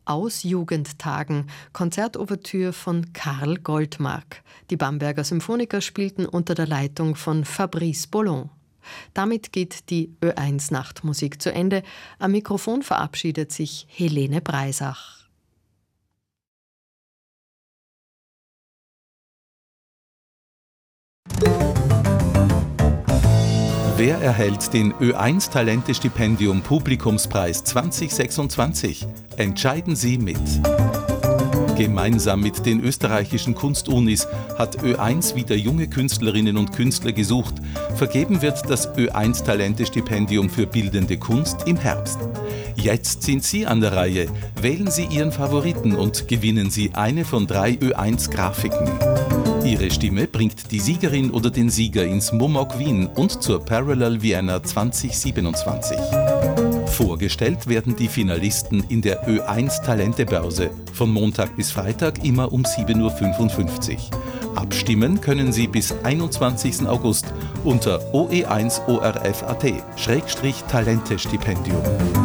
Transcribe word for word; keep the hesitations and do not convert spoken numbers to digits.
Aus Jugendtagen, Konzertouvertüre von Karl Goldmark. Die Bamberger Symphoniker spielten unter der Leitung von Fabrice Bollon. Damit geht die Ö eins Nachtmusik zu Ende. Am Mikrofon verabschiedet sich Helene Breisach. Wer erhält den Ö eins Talente-Stipendium Publikumspreis zwanzig sechsundzwanzig? Entscheiden Sie mit. Gemeinsam mit den österreichischen Kunstunis hat Ö eins wieder junge Künstlerinnen und Künstler gesucht. Vergeben wird das Ö eins Talente-Stipendium für bildende Kunst im Herbst. Jetzt sind Sie an der Reihe. Wählen Sie Ihren Favoriten und gewinnen Sie eine von drei Ö eins Grafiken. Ihre Stimme bringt die Siegerin oder den Sieger ins Momok Wien und zur Parallel Vienna zwanzig siebenundzwanzig. Vorgestellt werden die Finalisten in der Ö eins Talentebörse von Montag bis Freitag immer um sieben Uhr fünfundfünfzig. Abstimmen können Sie bis einundzwanzigsten August unter o e eins o r f punkt a t Talente-Stipendium.